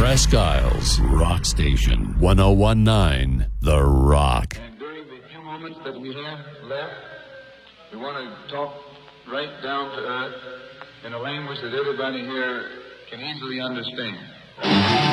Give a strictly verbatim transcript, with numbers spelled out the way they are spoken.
Presque Isles Rock Station, one oh one nine The Rock. And during the few moments that we have left, we want to talk right down to earth in a language that everybody here can easily understand.